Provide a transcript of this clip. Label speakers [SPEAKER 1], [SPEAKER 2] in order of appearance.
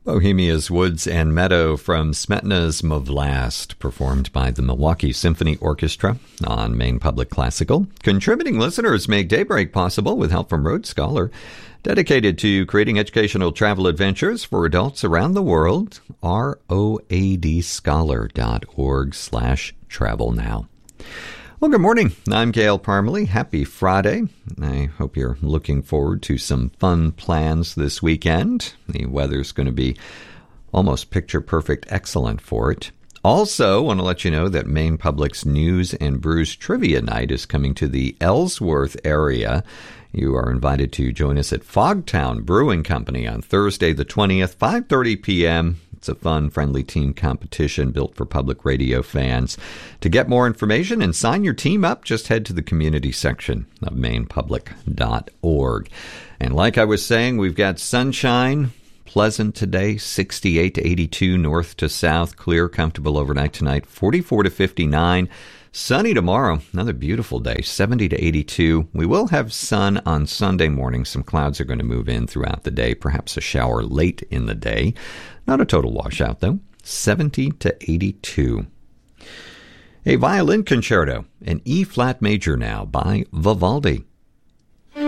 [SPEAKER 1] Bohemia's Woods and Meadow from Smetana's Mvlast, performed by the Milwaukee Symphony Orchestra on Maine Public Classical. Contributing listeners make Daybreak possible with help from Road Scholar, dedicated to creating educational travel adventures for adults around the world. roadscholar.org/travel now. Well, good morning. I'm Gail Parmalee. Happy Friday. I hope you're looking forward to some fun plans this weekend. The weather's going to be almost picture-perfect excellent for it. Also, want to let you know that Maine Public's News and Brews Trivia Night is coming to the Ellsworth area. You are invited to join us at Fogtown Brewing Company on Thursday the 20th, 5:30 p.m., It's a fun, friendly team competition built for public radio fans. To get more information and sign your team up, just head to the community section of mainepublic.org. And like I was saying, we've got sunshine, pleasant today, 68 to 82 north to south, clear, comfortable overnight tonight, 44 to 59. Sunny tomorrow, another beautiful day, 70 to 82. We will have sun on Sunday morning. Some clouds are going to move in throughout the day, perhaps a shower late in the day. Not a total washout, though, 70 to 82. A violin concerto, an E-flat major now by Vivaldi.